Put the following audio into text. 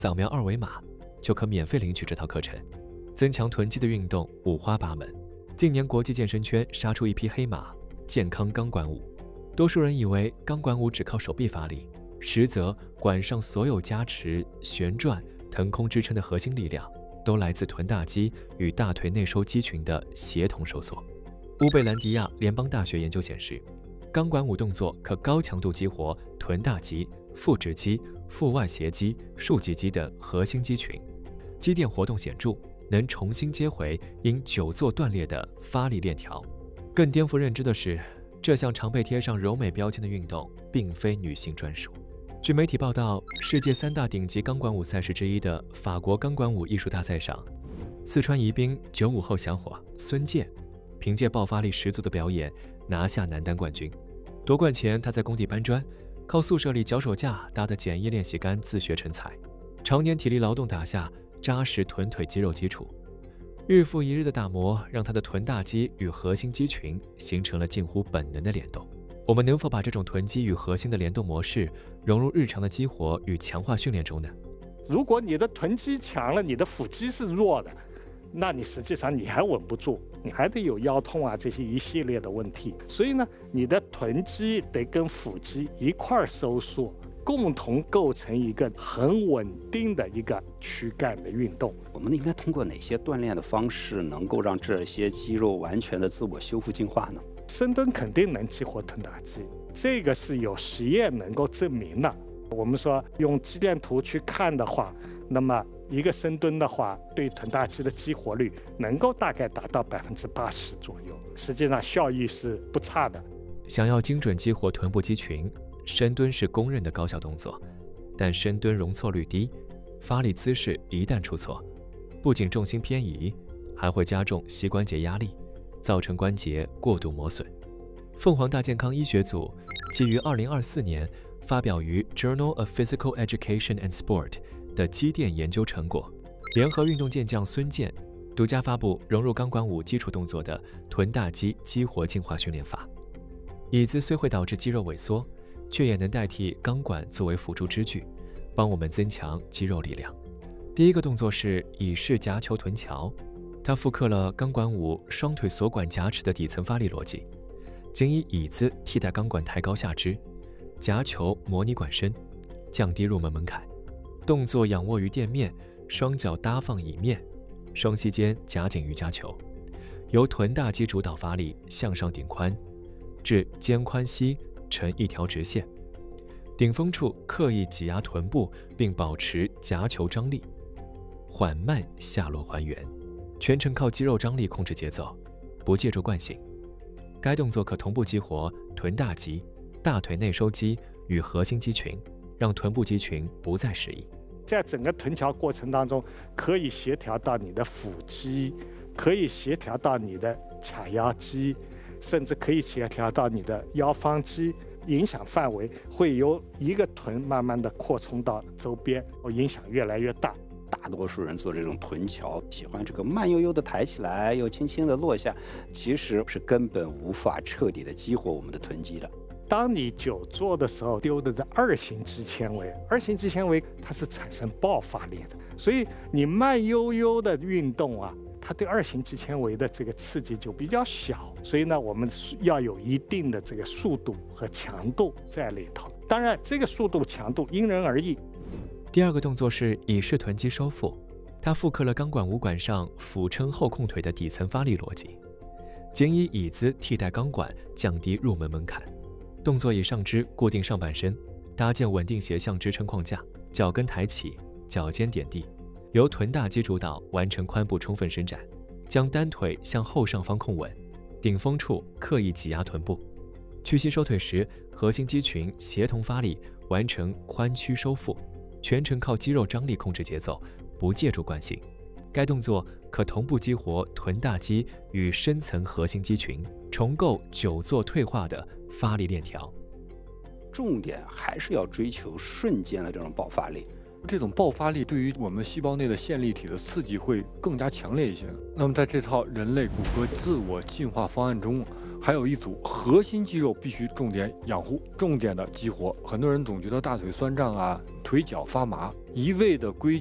扫描二维码就可免费领取这套课程。增强臀肌的运动五花八门，近年国际健身圈杀出一匹黑马——健康钢管舞。多数人以为钢管舞只靠手臂发力，实则管上所有加持、旋转、腾空支撑的核心力量，都来自臀大肌与大腿内收肌群的协同收缩。乌贝兰迪亚联邦大学研究显示，钢管舞动作可高强度激活臀大肌、腹直肌、腹外斜肌、竖脊肌等核心肌群，肌电活动显著，能重新接回因久坐断裂的发力链条。更颠覆认知的是，这项常被贴上柔美标签的运动并非女性专属。据媒体报道，世界3大顶级钢管舞赛事之一的法国钢管舞艺术大赛上，四川宜宾95后小伙孙健凭借爆发力十足的表演拿下男单冠军。夺冠前，他在工地搬砖，靠宿舍里脚手架搭的简易练习杆自学成才。常年体力劳动打下扎实臀腿肌肉基础，日复一日的打磨让他的臀大肌与核心肌群形成了近乎本能的联动。我们能否把这种臀肌与核心的联动模式融入日常的激活与强化训练中呢？ 如果你的臀肌强了，你的腹肌是弱的，那你实际上你还稳不住，你还得有腰痛啊这些一系列的问题。所以呢，你的臀肌得跟腹肌一块儿收缩，共同构成一个很稳定的一个躯干的运动。 我们应该通过哪些锻炼的方式能够让这些肌肉完全的自我修复进化呢？ 深蹲肯定能激活臀大肌，这个是有实验能够证明的。我们说用肌电图去看的话，那么一个深蹲的话，对臀大肌的激活率能够大概达到80%左右，实际上效益是不差的。 想要精准激活臀部肌群，深蹲是公认的高效动作，但深蹲容错率低，发力姿势一旦出错，不仅重心偏移，还会加重膝关节压力，造成关节过度磨损。凤凰大健康医学组基于2024年发表于 Journal of Physical Education and Sport 的肌电研究成果，联合运动健将孙健，独家发布融入钢管舞基础动作的臀大肌激活进化训练法。椅子虽会导致肌肉萎缩，却也能代替钢管作为辅助支具，帮我们增强肌肉力量。第一个动作是椅式夹球臀桥，它复刻了钢管舞双腿锁管夹持的底层发力逻辑，仅以椅子替代钢管抬高下肢，夹球模拟管身，降低入门门槛。动作仰卧于垫面，双脚搭放椅面，双膝间夹紧瑜伽球，由臀大肌主导发力向上顶髋，至肩宽膝成一条直线。顶峰处刻意挤压臀部，并保持夹球张力，缓慢下落还原，全程靠肌肉张力控制节奏，不借助惯性。该动作可同步激活臀大肌、大腿内收肌与核心肌群，让臀部肌群不再失忆。 在整个臀桥过程当中，可以协调到你的腹肌，可以协调到你的髂腰肌，甚至可以协调到你的腰方肌，影响范围会由一个臀慢慢的扩充到周边，影响越来越大。 大多数人做这种臀桥，喜欢这个慢悠悠的抬起来，又轻轻的落下，其实是根本无法彻底的激活我们的臀肌的。 当你久坐的时候，丢的是二型肌纤维，二型肌纤维它是产生爆发力的，所以你慢悠悠的运动啊，它对二型肌纤维的这个刺激就比较小，所以呢，我们要有一定的这个速度和强度在里头。当然，这个速度强度因人而异。 第二个动作是椅式臀肌收腹，它复刻了钢管舞馆上俯撑后控腿的底层发力逻辑，仅以椅子替代钢管，降低入门门槛。动作以上肢固定上半身，搭建稳定斜向支撑框架，脚跟抬起，脚尖点地，由臀大肌主导完成髋部充分伸展，将单腿向后上方控稳，顶峰处刻意挤压臀部。屈膝收腿时，核心肌群协同发力，完成髋屈收腹，全程靠肌肉张力控制节奏，不借助惯性。该动作可同步激活臀大肌与深层核心肌群，重构久坐退化的发力链条。 重点还是要追求瞬间的这种爆发力， 这种爆发力对于我们细胞内的线粒体的刺激会更加强烈一些。那么在这套人类骨骼自我进化方案中，还有一组核心肌肉必须重点养护、重点的激活。很多人总觉得大腿酸胀啊，腿脚发麻，一味的归